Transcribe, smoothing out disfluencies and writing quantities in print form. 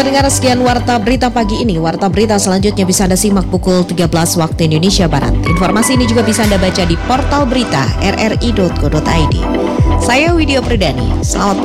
pendengar, sekian Warta Berita pagi ini. Warta Berita selanjutnya bisa Anda simak pukul 13 waktu Indonesia Barat. Informasi ini juga bisa Anda baca di portal berita rri.co.id. Saya Widya Pridani, selamat